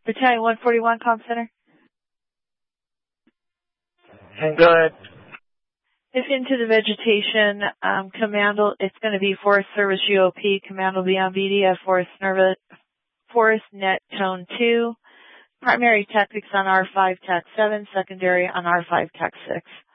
Battalion 141, Comm Center. Go ahead. If into the vegetation, command, it's going to be Forest Service UOP, command will be on BDF Forest Net Tone 2, primary tactics on R5 TAC 7, secondary on R5 TAC 6.